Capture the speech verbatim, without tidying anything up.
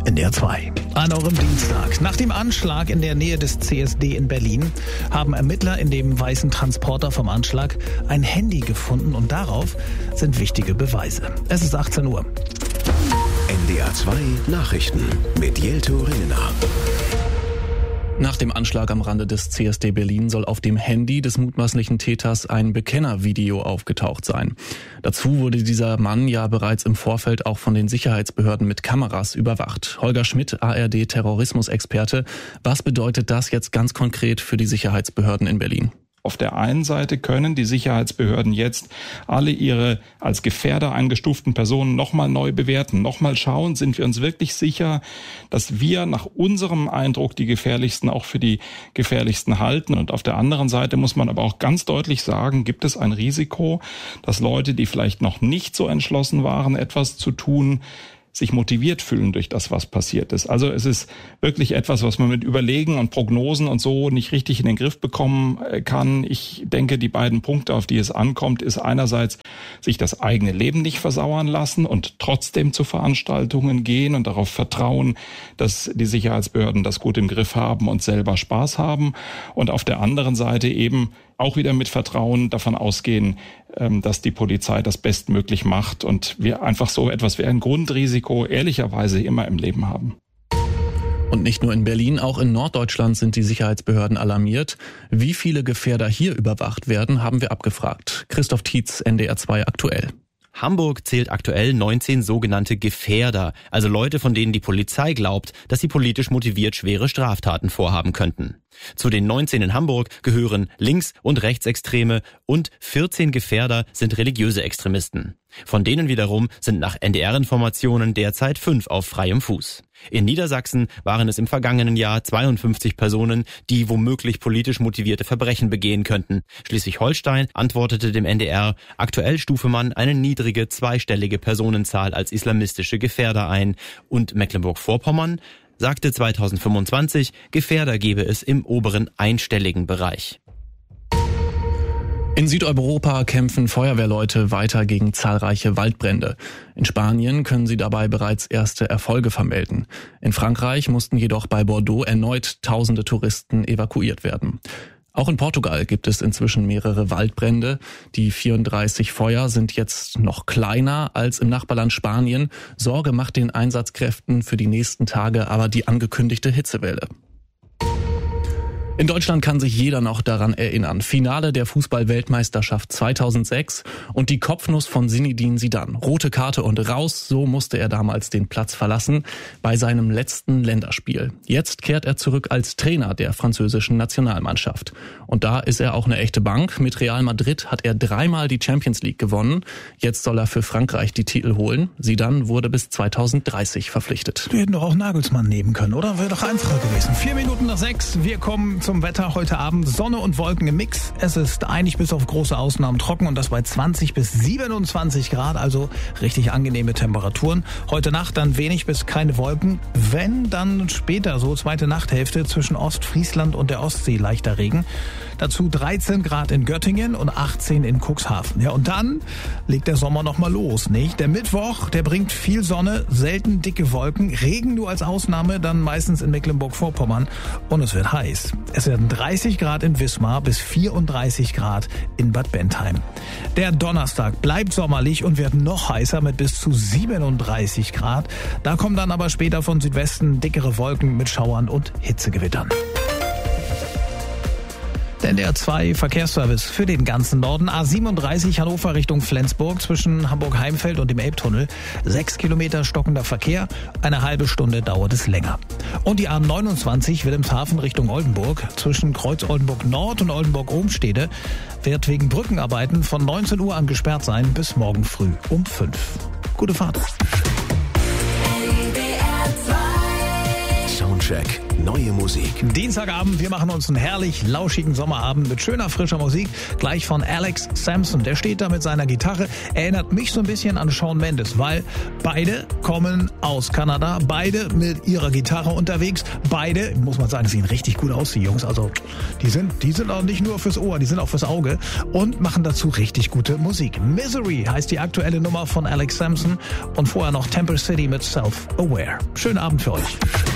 N D R zwei. An eurem Dienstag. Nach dem Anschlag in der Nähe des C S D in Berlin haben Ermittler in dem weißen Transporter vom Anschlag ein Handy gefunden und darauf sind wichtige Beweise. Es ist achtzehn Uhr. N D R zwei Nachrichten mit Jelto Ringener. Nach dem Anschlag am Rande des C S D Berlin soll auf dem Handy des mutmaßlichen Täters ein Bekennervideo aufgetaucht sein. Dazu wurde dieser Mann ja bereits im Vorfeld auch von den Sicherheitsbehörden mit Kameras überwacht. Holger Schmidt, A R D-Terrorismusexperte. Was bedeutet das jetzt ganz konkret für die Sicherheitsbehörden in Berlin? Auf der einen Seite können die Sicherheitsbehörden jetzt alle ihre als Gefährder eingestuften Personen nochmal neu bewerten, nochmal schauen, sind wir uns wirklich sicher, dass wir nach unserem Eindruck die Gefährlichsten auch für die Gefährlichsten halten. Und auf der anderen Seite muss man aber auch ganz deutlich sagen, gibt es ein Risiko, dass Leute, die vielleicht noch nicht so entschlossen waren, etwas zu tun, sich motiviert fühlen durch das, was passiert ist. Also es ist wirklich etwas, was man mit Überlegen und Prognosen und so nicht richtig in den Griff bekommen kann. Ich denke, die beiden Punkte, auf die es ankommt, ist einerseits sich das eigene Leben nicht versauern lassen und trotzdem zu Veranstaltungen gehen und darauf vertrauen, dass die Sicherheitsbehörden das gut im Griff haben und selber Spaß haben. Und auf der anderen Seite eben auch wieder mit Vertrauen davon ausgehen, dass die Polizei das bestmöglich macht und wir einfach so etwas wie ein Grundrisiko ehrlicherweise immer im Leben haben. Und nicht nur in Berlin, auch in Norddeutschland sind die Sicherheitsbehörden alarmiert. Wie viele Gefährder hier überwacht werden, haben wir abgefragt. Christoph Tietz, N D R zwei aktuell. Hamburg zählt aktuell neunzehn sogenannte Gefährder, also Leute, von denen die Polizei glaubt, dass sie politisch motiviert schwere Straftaten vorhaben könnten. Zu den neunzehn in Hamburg gehören Links- und Rechtsextreme und vierzehn Gefährder sind religiöse Extremisten. Von denen wiederum sind nach N D R-Informationen derzeit fünf auf freiem Fuß. In Niedersachsen waren es im vergangenen Jahr zweiundfünfzig Personen, die womöglich politisch motivierte Verbrechen begehen könnten. Schleswig-Holstein antwortete dem N D R, aktuell stufe man eine niedrige zweistellige Personenzahl als islamistische Gefährder ein. Und Mecklenburg-Vorpommern sagte zweitausendfünfundzwanzig, Gefährder gebe es im oberen einstelligen Bereich. In Südeuropa kämpfen Feuerwehrleute weiter gegen zahlreiche Waldbrände. In Spanien können sie dabei bereits erste Erfolge vermelden. In Frankreich mussten jedoch bei Bordeaux erneut tausende Touristen evakuiert werden. Auch in Portugal gibt es inzwischen mehrere Waldbrände. Die vierunddreißig Feuer sind jetzt noch kleiner als im Nachbarland Spanien. Sorge macht den Einsatzkräften für die nächsten Tage aber die angekündigte Hitzewelle. In Deutschland kann sich jeder noch daran erinnern. Finale der Fußball-Weltmeisterschaft zweitausendsechs und die Kopfnuss von Zinedine Zidane. Rote Karte und raus, so musste er damals den Platz verlassen bei seinem letzten Länderspiel. Jetzt kehrt er zurück als Trainer der französischen Nationalmannschaft. Und da ist er auch eine echte Bank. Mit Real Madrid hat er dreimal die Champions League gewonnen. Jetzt soll er für Frankreich die Titel holen. Zidane wurde bis zweitausenddreißig verpflichtet. Wir hätten doch auch Nagelsmann nehmen können, oder? Wäre doch einfacher gewesen. Vier Minuten nach sechs, wir kommen zum Wetter heute Abend. Sonne und Wolken im Mix. Es ist eigentlich bis auf große Ausnahmen trocken und das bei zwanzig bis siebenundzwanzig Grad, also richtig angenehme Temperaturen. Heute Nacht dann wenig bis keine Wolken. Wenn, dann später, so zweite Nachthälfte zwischen Ostfriesland und der Ostsee leichter Regen. Dazu dreizehn Grad in Göttingen und achtzehn in Cuxhaven. Ja, und dann legt der Sommer noch mal los, nicht? Der Mittwoch, der bringt viel Sonne, selten dicke Wolken, Regen nur als Ausnahme, dann meistens in Mecklenburg-Vorpommern und es wird heiß. Es werden dreißig Grad in Wismar bis vierunddreißig Grad in Bad Bentheim. Der Donnerstag bleibt sommerlich und wird noch heißer mit bis zu siebenunddreißig Grad. Da kommen dann aber später von Südwesten dickere Wolken mit Schauern und Hitzegewittern. Der N D R zwei Verkehrsservice für den ganzen Norden. A siebenunddreißig Hannover Richtung Flensburg zwischen Hamburg-Heimfeld und dem Elbtunnel. Sechs Kilometer stockender Verkehr. Eine halbe Stunde dauert es länger. Und die A neunundzwanzig Wilhelmshaven Richtung Oldenburg zwischen Kreuz Oldenburg Nord und Oldenburg-Obenstede wird wegen Brückenarbeiten von neunzehn Uhr an gesperrt sein bis morgen früh um fünf. Gute Fahrt. Soundcheck neue Musik. Dienstagabend, wir machen uns einen herrlich lauschigen Sommerabend mit schöner, frischer Musik. Gleich von Alex Sampson. Der steht da mit seiner Gitarre. Erinnert mich so ein bisschen an Shawn Mendes, weil beide kommen aus Kanada. Beide mit ihrer Gitarre unterwegs. Beide, muss man sagen, sehen richtig gut aus, die Jungs. Also die sind, die sind auch nicht nur fürs Ohr, die sind auch fürs Auge und machen dazu richtig gute Musik. Misery heißt die aktuelle Nummer von Alex Sampson und vorher noch Temple City mit Self-Aware. Schönen Abend für euch.